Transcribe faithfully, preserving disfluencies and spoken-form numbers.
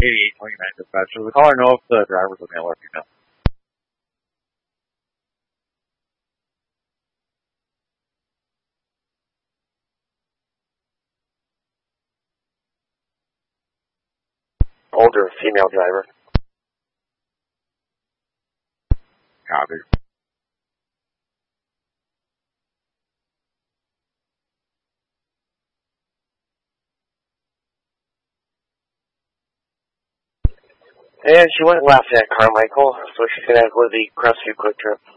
eighty-eight twenty-nine dispatch. Does the caller know if the driver's a male or female? Older female driver. Copy. And she went left at Carmichael, so she's going to go to the Crestview Quick Trip.